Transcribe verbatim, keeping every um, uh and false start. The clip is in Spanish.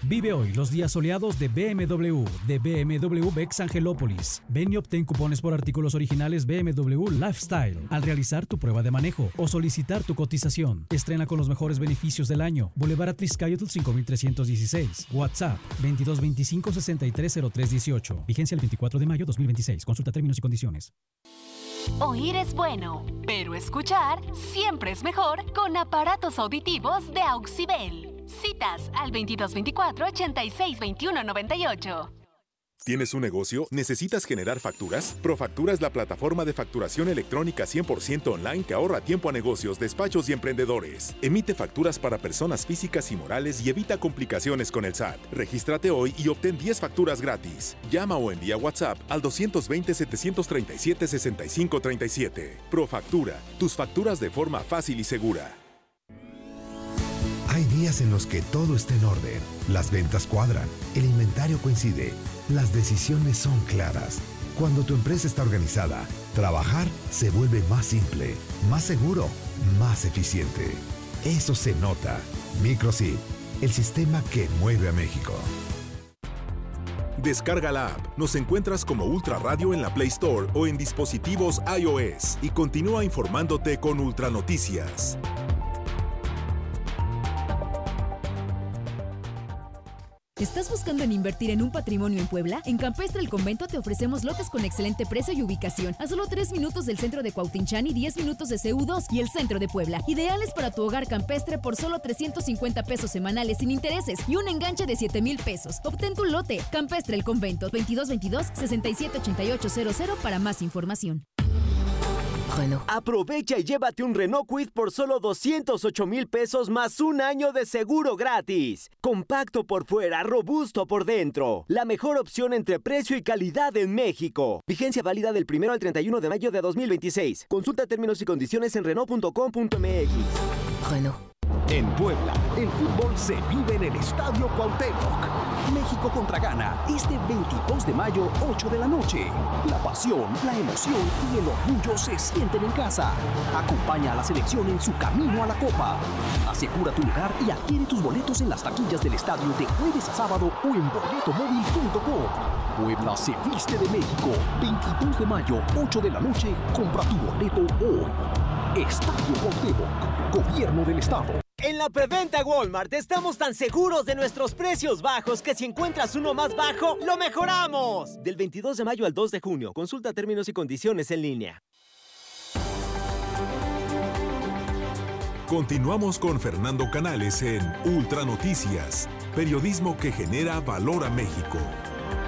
Vive hoy los días soleados de B M W, de B M W Bex Angelópolis. Ven y obtén cupones por artículos originales B M W Lifestyle al realizar tu prueba de manejo o solicitar tu cotización. Estrena con los mejores beneficios del año. Boulevard Atliscayotl cinco mil trescientos dieciséis. WhatsApp veintidós veinticinco sesenta y tres cero tres dieciocho. Vigencia el veinticuatro de mayo dos mil veintiséis. Consulta términos y condiciones. Oír es bueno, pero escuchar siempre es mejor con aparatos auditivos de Auxibel. Citas al veintidós veinticuatro ochenta y seis veintiuno noventa y ocho. ¿Tienes un negocio? ¿Necesitas generar facturas? Profactura es la plataforma de facturación electrónica cien por ciento online que ahorra tiempo a negocios, despachos y emprendedores. Emite facturas para personas físicas y morales y evita complicaciones con el S A T. Regístrate hoy y obtén diez facturas gratis. Llama o envía WhatsApp al dos dos cero, siete tres siete, seis cinco tres siete. Profactura, tus facturas de forma fácil y segura. Hay días en los que todo está en orden, las ventas cuadran, el inventario coincide, las decisiones son claras. Cuando tu empresa está organizada, trabajar se vuelve más simple, más seguro, más eficiente. Eso se nota. Microchip, el sistema que mueve a México. Descarga la app. Nos encuentras como Ultra Radio en la Play Store o en dispositivos iOS y continúa informándote con Ultra Noticias. ¿Estás buscando en invertir en un patrimonio en Puebla? En Campestre El Convento te ofrecemos lotes con excelente precio y ubicación, a solo tres minutos del centro de Cuautinchan y diez minutos de C U dos y el centro de Puebla. Ideales para tu hogar campestre por solo trescientos cincuenta pesos semanales sin intereses y un enganche de siete mil pesos. Obtén tu lote. Campestre El Convento, veintidós veintidós, sesenta y siete ochenta y ocho cero cero para más información. Renault. Aprovecha y llévate un Renault Kwid por solo doscientos ocho mil pesos más un año de seguro gratis. Compacto por fuera, robusto por dentro. La mejor opción entre precio y calidad en México. Vigencia válida del primero al treinta y uno de mayo de dos mil veintiséis. Consulta términos y condiciones en Renault punto com punto m x. Renault. En Puebla, el fútbol se vive en el Estadio Cuauhtémoc. México contra Ghana, este veintidós de mayo, ocho de la noche. La pasión, la emoción y el orgullo se sienten en casa. Acompaña a la selección en su camino a la Copa. Asegura tu lugar y adquiere tus boletos en las taquillas del estadio de jueves a sábado o en boleto móvil punto com. Puebla se viste de México. veintidós de mayo, ocho de la noche. Compra tu boleto hoy. Estadio Cuauhtémoc, Gobierno del Estado. En la preventa Walmart estamos tan seguros de nuestros precios bajos que si encuentras uno más bajo, ¡lo mejoramos! Del veintidós de mayo al dos de junio. Consulta términos y condiciones en línea. Continuamos con Fernando Canales en Ultra Noticias, periodismo que genera valor a México.